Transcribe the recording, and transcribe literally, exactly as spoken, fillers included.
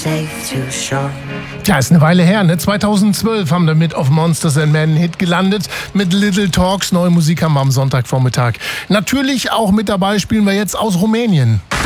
safe to shore. Tja, ist eine Weile her, ne? zweitausendzwölf haben wir mit auf Monsters and Men einen Hit gelandet. Mit Little Talks, neue Musik haben wir am Sonntagvormittag. Natürlich auch mit dabei spielen wir jetzt aus Rumänien.